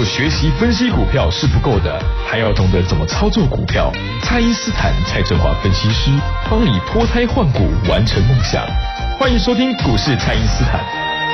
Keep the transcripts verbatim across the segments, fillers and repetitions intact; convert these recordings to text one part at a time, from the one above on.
做学习分析股票是不够的，还要懂得怎么操作股票。蔡因斯坦蔡正华分析师帮你脱胎换骨，完成梦想。欢迎收听股市蔡因斯坦。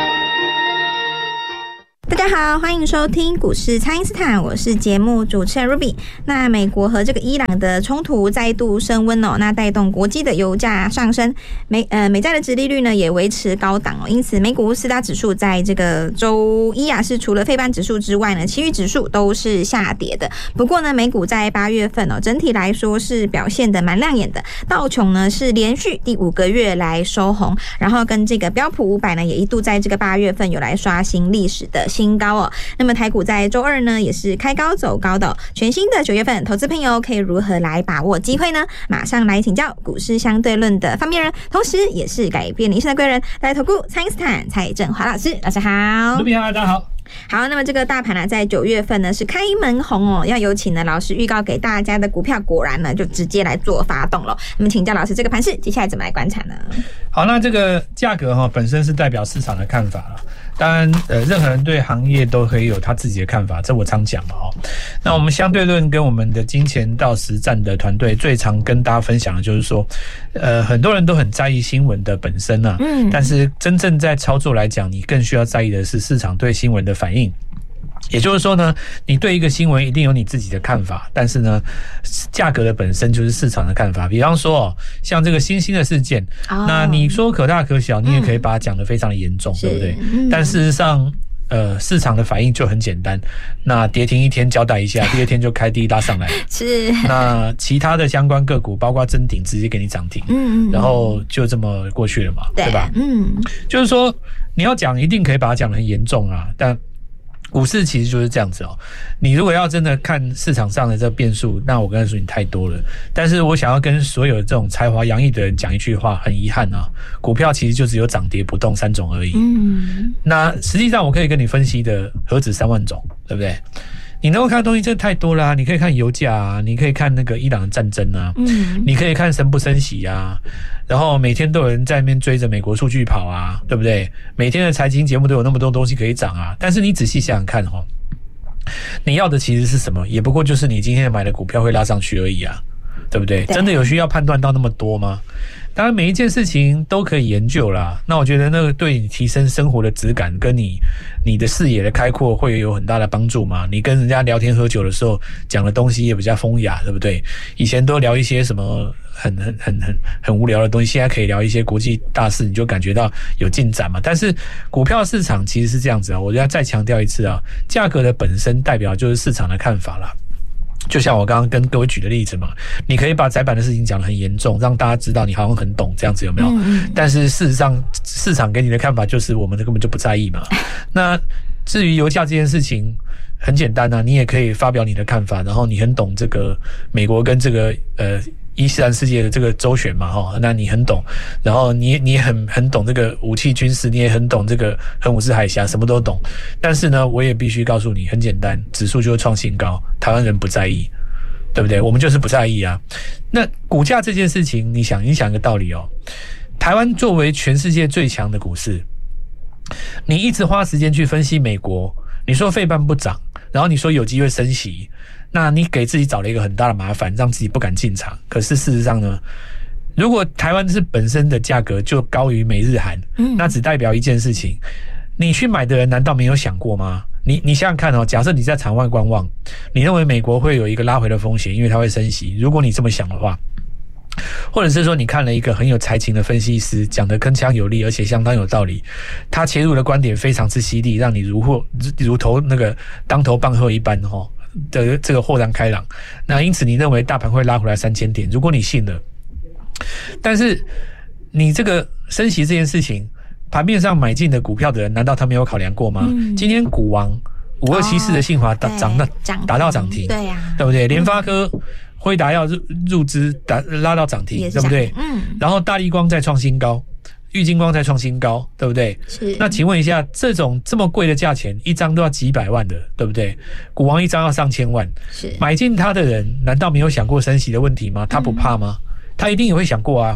大家好，欢迎收听股市蔡因斯坦，我是节目主持人 Ruby。那美国和这个伊朗的冲突再度升温哦，那带动国际的油价上升，美呃美债的殖利率呢也维持高档哦，因此美股四大指数在这个周一啊是除了费半指数之外呢，其余指数都是下跌的。不过呢，美股在八月份哦，整体来说是表现的蛮亮眼的，道琼呢是连续第五个月来收红，然后跟这个标普五百呢也一度在这个八月份有来刷新历史的新高哦。那么台股在周二呢也是开高走高的哦。全新的九月份，投资朋友可以如何来把握机会呢？马上来请教股市相对论的发明人，同时也是改变你一生的贵人，来投顾蔡因斯坦蔡正华老师，老师好。 卢比好，大家好。 好，那么这个大盘呢、啊，在九月份呢是开门红哦，要有请呢老师预告给大家的股票，果然呢就直接来做发动了。那么请教老师，这个盘势接下来怎么来观察呢？ 好，那这个价格哈、哦、本身是代表市场的看法了。当然，呃，任何人对行业都可以有他自己的看法，这我常讲嘛哦。那我们相对论跟我们的金钱到实战的团队最常跟大家分享的就是说，呃，很多人都很在意新闻的本身啊，嗯，但是真正在操作来讲，你更需要在意的是市场对新闻的反应。也就是说呢，你对一个新闻一定有你自己的看法，但是呢，价格的本身就是市场的看法。比方说，像这个新兴的事件，哦、那你说可大可小，你也可以把它讲得非常的严重，嗯、对不对？嗯、但事实上，呃，市场的反应就很简单，那跌停一天交代一下，第二天就开低拉上来。 是。 那其他的相关个股，包括臻鼎，直接给你涨停，嗯，然后就这么过去了嘛，对, 对吧？嗯，就是说你要讲，一定可以把它讲得很严重啊，但股市其实就是这样子哦。你如果要真的看市场上的这个变数，那我跟他说你太多了。但是我想要跟所有这种才华洋溢的人讲一句话，很遗憾啊，股票其实就只有涨跌不动三种而已。嗯，那实际上我可以跟你分析的何止三万种，对不对？你能够看的东西真的太多了啊！你可以看油价啊，你可以看那个伊朗的战争啊，嗯，你可以看升不升息啊，然后每天都有人在那边追着美国数据跑啊，对不对？每天的财经节目都有那么多东西可以涨啊，但是你仔细想想看哦，你要的其实是什么？也不过就是你今天买的股票会拉上去而已啊，对不对？真的有需要判断到那么多吗？当然每一件事情都可以研究啦，那我觉得那个对你提升生活的质感跟你你的视野的开阔会有很大的帮助嘛。你跟人家聊天喝酒的时候讲的东西也比较风雅，对不对？以前都聊一些什么很很很很很无聊的东西，现在可以聊一些国际大事，你就感觉到有进展嘛。但是股票市场其实是这样子啊，我要再强调一次啊，价格的本身代表就是市场的看法啦。就像我刚刚跟各位举的例子嘛，你可以把载板的事情讲得很严重，让大家知道你好像很懂这样子，有没有？嗯、但是事实上，市场给你的看法就是我们根本就不在意嘛。那至于油价这件事情，很简单啊，你也可以发表你的看法，然后你很懂这个美国跟这个呃伊斯兰世界的这个周旋嘛，哈，那你很懂，然后你你也很很懂这个武器军事，你也很懂这个荷鲁斯海峡，什么都懂。但是呢，我也必须告诉你，很简单，指数就会创新高，台湾人不在意，对不对？我们就是不在意啊。那股价这件事情，你想，你想一个道理哦，台湾作为全世界最强的股市，你一直花时间去分析美国，你说费半不涨，然后你说有机会升息，那你给自己找了一个很大的麻烦，让自己不敢进场。可是事实上呢，如果台湾是本身的价格就高于美日韩，那只代表一件事情，你去买的人难道没有想过吗？你你想想看哦，假设你在场外观望，你认为美国会有一个拉回的风险，因为它会升息。如果你这么想的话，或者是说你看了一个很有才情的分析师讲得铿锵有力，而且相当有道理，他切入的观点非常之犀利，让你如获如投那个当头棒喝一般哦的这个豁然开朗。那因此你认为大盘会拉回来三千点，如果你信了，但是你这个升息这件事情，盘面上买进的股票的人，难道他没有考量过吗？嗯、今天股王五二七四的信华打涨到达到涨停， 对呀、啊， 对不对？联发科、辉达要入入资打拉到涨停，对不对？嗯。然后大立光再创新高，玉晶光再创新高，对不对？是。那请问一下，这种这么贵的价钱，一张都要几百万的，对不对？股王一张要上千万，是。买进他的人，难道没有想过升息的问题吗？他不怕吗？嗯、他一定也会想过啊。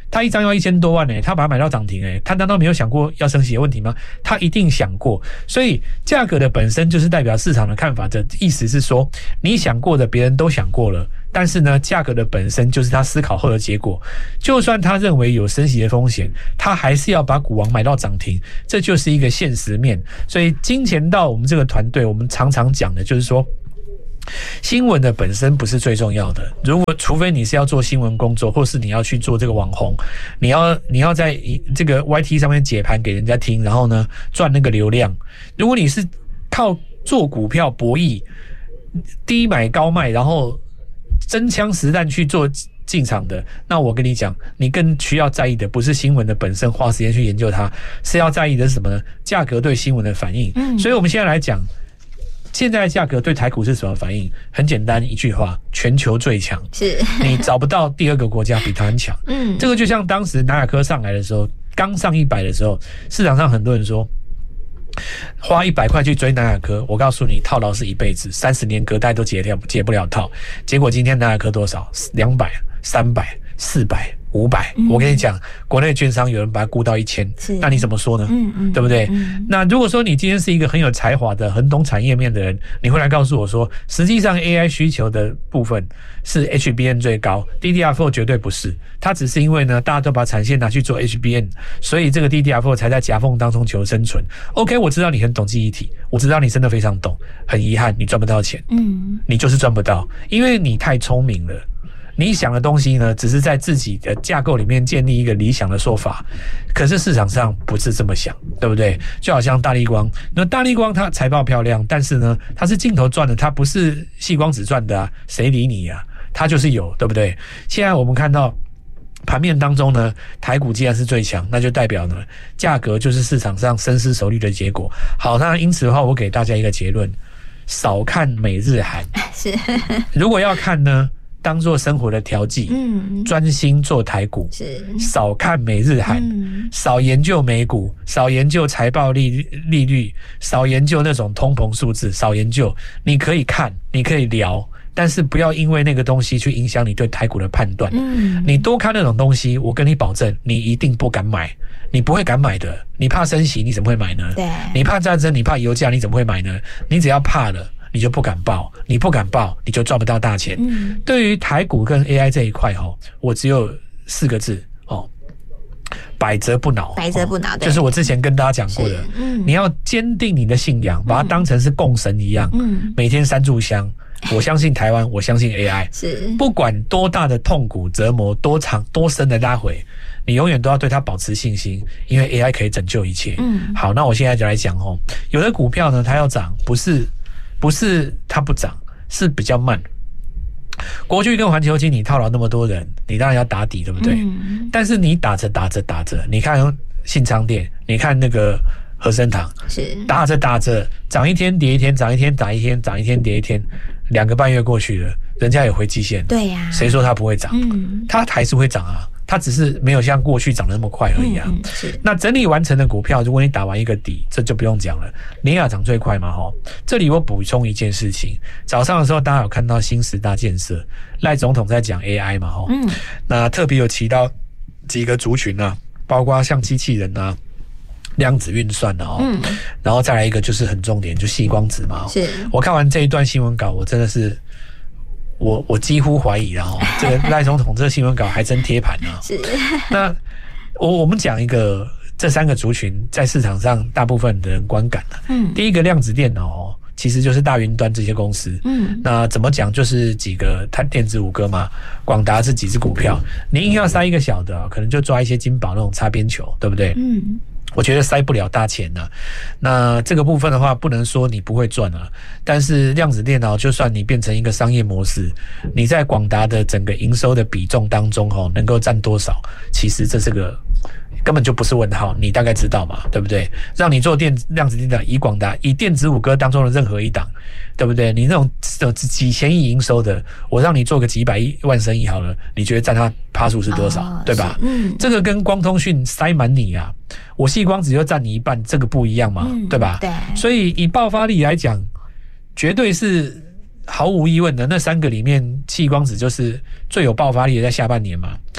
他一张要一千多万呢、欸，他把它买到涨停哎，他难道没有想过要升息的问题吗？他一定想过。所以价格的本身就是代表市场的看法的意思是说，你想过的别人都想过了，但是呢，价格的本身就是他思考后的结果。就算他认为有升息的风险，他还是要把股王买到涨停，这就是一个现实面。所以金钱道我们这个团队，我们常常讲的就是说，新闻的本身不是最重要的，如果除非你是要做新闻工作，或是你要去做这个网红，你要你要在这个 Y T 上面解盘给人家听，然后呢赚那个流量。如果你是靠做股票博弈，低买高卖，然后真枪实弹去做进场的，那我跟你讲，你更需要在意的不是新闻的本身，花时间去研究它，是要在意的是什么呢？价格对新闻的反应。嗯，所以我们现在来讲。现在的价格对台股是什么反应？很简单一句话，全球最强，是你找不到第二个国家比它很强。嗯，这个就像当时南亚科上来的时候，刚上一百的时候，市场上很多人说，花一百块去追南亚科，我告诉你，套牢是一辈子，三十年隔代都解掉解不了套。结果今天南亚科多少？两百、三百、四百。五百，我跟你讲，国内券商有人把它估到一千，那你怎么说呢？嗯嗯，对不对？嗯、那如果说你今天是一个很有才华的、很懂产业面的人，你会来告诉我说，实际上 A I 需求的部分是 H B N 最高 ，D D R 四 绝对不是，它只是因为呢，大家都把产线拿去做 H B N， 所以这个 D D R 四 才在夹缝当中求生存。OK， 我知道你很懂记忆体，我知道你真的非常懂，很遗憾你赚不到钱，嗯，你就是赚不到，因为你太聪明了。你想的东西呢，只是在自己的架构里面建立一个理想的说法，可是市场上不是这么想，对不对？就好像大立光，那大立光它财报漂亮，但是呢，它是镜头赚的，它不是矽光子赚的啊，谁理你啊？它就是有，对不对？现在我们看到盘面当中呢，台股既然是最强，那就代表呢，价格就是市场上深思熟虑的结果。好，那因此的话，我给大家一个结论：少看美日韩。是，如果要看呢？当做生活的调剂，嗯，专心做台股，是少看美日韩，嗯，少研究美股，少研究财报利利率，少研究那种通膨数字，少研究。你可以看，你可以聊，但是不要因为那个东西去影响你对台股的判断。嗯，你多看那种东西，我跟你保证，你一定不敢买，你不会敢买的。你怕升息，你怎么会买呢？对，你怕战争，你怕油价，你怎么会买呢？你只要怕了。你就不敢报，你不敢报，你就赚不到大钱。嗯，对于台股跟 A I 这一块哦，我只有四个字哦，百折不挠。百折不挠，哦，就是我之前跟大家讲过的。嗯，你要坚定你的信仰，把它当成是供神一样。嗯，每天三炷香。我相信台湾，我相信 A I。是，不管多大的痛苦折磨，多长多深的拉回，你永远都要对它保持信心，因为 A I 可以拯救一切。嗯，好，那我现在就来讲哦，有的股票呢，它要涨，不是。不是它不涨，是比较慢。国巨跟环球金，你套牢那么多人，你当然要打底，对不对？嗯，但是你打着打着打着，你看信昌店，你看那个和生堂，是打着打着涨一天跌一天，涨一天打一天，涨一天跌一天，两个半月过去了，人家也回季线，对呀，啊，谁说它不会涨？嗯，它还是会涨啊。它只是没有像过去涨得那么快而已啊。嗯嗯，是。那整理完成的股票，如果你打完一个底，这就不用讲了。联亚涨最快嘛，齁。这里我补充一件事情，早上的时候大家有看到新十大建设，赖总统在讲 A I 嘛，齁。嗯。那特别有提到几个族群啊，包括像机器人啊、量子运算啊，嗯。然后再来一个就是很重点，就矽光子嘛。是。我看完这一段新闻稿，我真的是。我我几乎怀疑了哦，这个赖总统这个新闻稿还真贴盘呢。是，那我我们讲一个这三个族群在市场上大部分的人观感呢。嗯，第一个量子电脑哦，其实就是大云端这些公司。嗯，那怎么讲就是几个它电子五哥嘛，广达这几只股票，你硬要塞一个小的，可能就抓一些金宝那种擦边球，对不对？嗯。我觉得塞不了大钱啊。那这个部分的话，不能说你不会赚啊。但是量子电脑，就算你变成一个商业模式，你在广达的整个营收的比重当中，哦，能够占多少？其实这是个根本就不是问号，你大概知道嘛，对不对？让你做电量子电脑，以广达以电子五哥当中的任何一档，对不对？你那种几千亿营收的，我让你做个几百亿万生意好了，你觉得占它趴数是多少？哦，对吧？嗯，这个跟光通讯塞满你啊。我矽光子就占你一半，这个不一样嘛，嗯，对吧？对，所以以爆发力来讲，绝对是毫无疑问的。那三个里面，矽光子就是最有爆发力的，在下半年嘛。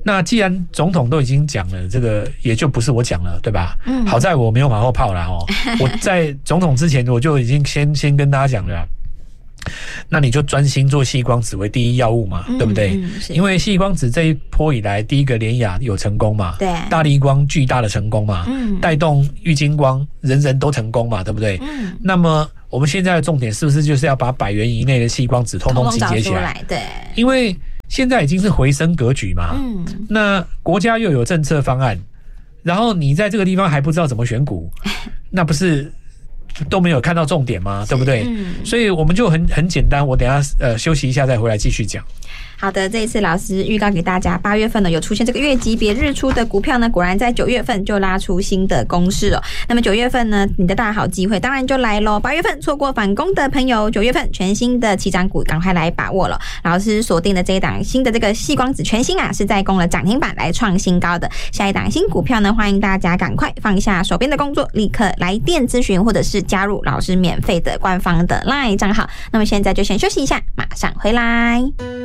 那既然总统都已经讲了，这个也就不是我讲了，对吧？嗯，好在我没有马后炮啦哦，我在总统之前我就已经先先跟大家讲了啦。那你就专心做矽光子为第一要务嘛，嗯、对不对？因为矽光子这一波以来，第一个联亚有成功嘛，对，大立光巨大的成功嘛，嗯，带动玉晶光人人都成功嘛，对不对？嗯，那么我们现在的重点是不是就是要把百元以内的矽光子通通集结起来？ 来对， 因为现在已经是回升格局嘛，嗯，那国家又有政策方案，然后你在这个地方还不知道怎么选股，那不是都没有看到重点吗？对不对？嗯，所以我们就很很简单，我等一下呃休息一下再回来继续讲。 好的，这一次老师预告给大家，八月份呢有出现这个月级别日出的股票呢，果然在九月份就拉出新的攻势哦。那么九月份呢，你的大好机会当然就来咯。八月份错过反攻的朋友，九月份全新的起涨股赶快来把握了。老师锁定的这一档新的这个矽光子全新啊，是在攻了涨停板来创新高的。下一档新股票呢，欢迎大家赶快放下手边的工作，立刻来电咨询或者是加入老师免费的官方的 LINE 账号。那么现在就先休息一下，马上回来。